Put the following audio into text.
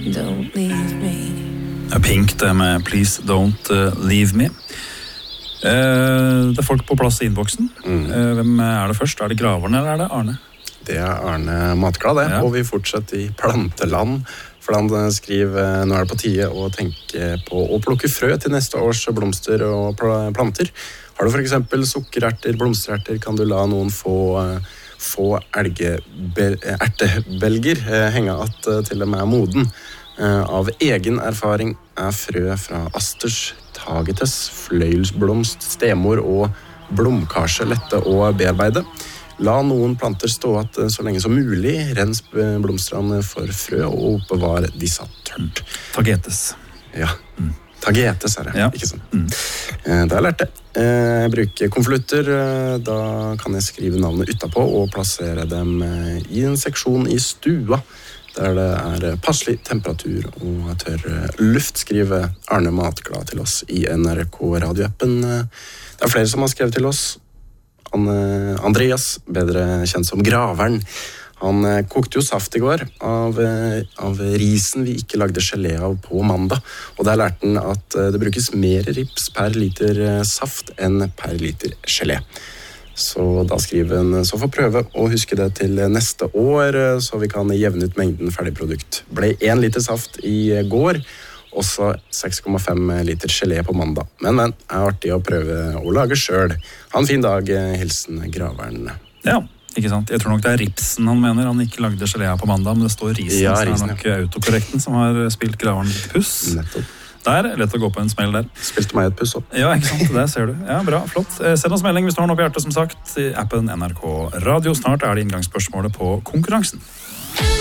don't leave me. Pink, det med Please Don't Leave Me. Det folk på plass I innboksen. Hvem det først? Det Graverne, eller det Arne? Det Arne Matglad, det. Ja. Og vi fortsetter I planteland. For han skriver, nå det på tide å tenke på å plukke frø til neste års blomster og planter. Har du for eksempel sukkererter, blomstererter, kan du la noen få ertebelger henge at til og med moden. Av egen erfaring frø fra asters, tagetes, fløyelsblomst, stemor og blomkarse lette å bearbeide. La noen planter stå at så lenge som mulig, rens blomstrene for frø og oppbevar disse tørt. Tagetes. Ja, tagetes det, ja. Ikke sant? Da har jeg lært det. Jeg bruker konvolutter, da kan jeg skrive navnet utenpå og plassere dem I en seksjon I stua, der det passelig temperatur og tørr luft, skriver Arne Matglad til oss I NRK-radioappen. Det flere som har skrevet til oss. Andreas, bedre kjent som Graveren, han kokte jo saft I går av risen vi ikke lagde gelé av på mandag, og der lærte han at det brukes mer rips per liter saft enn per liter gelé. Så da skriver han, så får prøve å huske det til neste år, så vi kan jevne ut mengden ferdigprodukt. Ble 1 liter saft I går, også 6,5 liter gelé på mandag. Men artig å prøve å lage selv. Ha en fin dag, hilsen Graveren. Ja, ikke sant? Jeg tror nok det ripsen han mener. Han ikke lagde gelé på mandag, men det står risen, ja, så det nok autokorrekten som har spilt Graveren litt puss. Nettopp. Der, lett å gå på en smell der. Spilte meg et puss opp. Ja, ikke sant? Det ser du. Ja, bra, flott. Send oss melding hvis du har noe på hjertet, som sagt, I appen NRK Radio. Snart det inngangsspørsmålet på konkurransen.